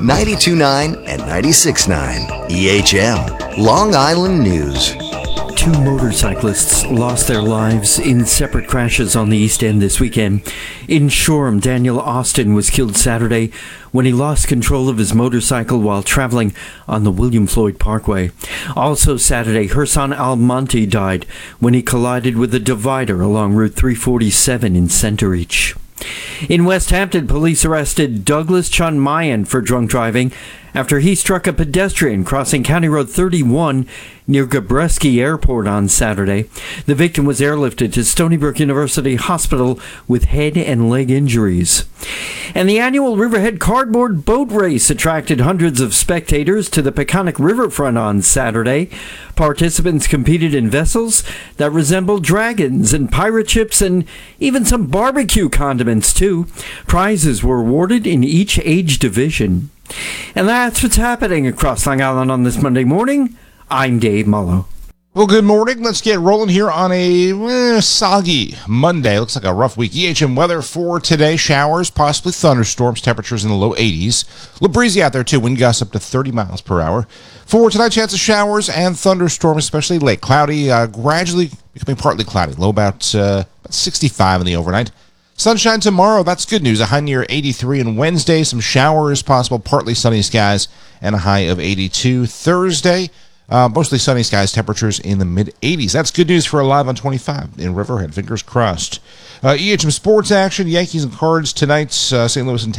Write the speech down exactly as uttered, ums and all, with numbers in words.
ninety-two point nine and ninety-six point nine. E H M, Long Island News. Two motorcyclists lost their lives in separate crashes on the East End this weekend. In Shoreham, Daniel Austin was killed Saturday when he lost control of his motorcycle while traveling on the William Floyd Parkway. Also Saturday, Hersan Almonte died when he collided with a divider along Route three forty-seven in Centereach. In West Hampton, police arrested Douglas Chunmayan for drunk driving after he struck a pedestrian crossing County Road thirty-one near Gabreski Airport on Saturday. The victim was airlifted to Stony Brook University Hospital with head and leg injuries. And the annual Riverhead Cardboard Boat Race attracted hundreds of spectators to the Peconic Riverfront on Saturday. Participants competed in vessels that resembled dragons and pirate ships and even some barbecue condiments, too. Prizes were awarded in each age division. And that's what's happening across Long Island on this Monday morning. I'm Dave Mullo. Well, good morning. Let's get rolling here on a eh, soggy Monday. Looks like a rough week. E H M weather for today. Showers, possibly thunderstorms. Temperatures in the low eighties. A little breezy out there, too. Wind gusts up to thirty miles per hour. For tonight, chance of showers and thunderstorms, especially late. Cloudy, uh, gradually becoming partly cloudy. Low about, uh, about sixty-five in the overnight. Sunshine tomorrow. That's good news. A high near eighty-three. And Wednesday, some showers possible. Partly sunny skies and a high of eighty-two. Thursday, Uh, mostly sunny skies, temperatures in the mid-eighties. That's good news for Alive on twenty-five in Riverhead. Fingers crossed. Uh, E H M sports action, Yankees and Cards tonight. Uh, Saint Louis and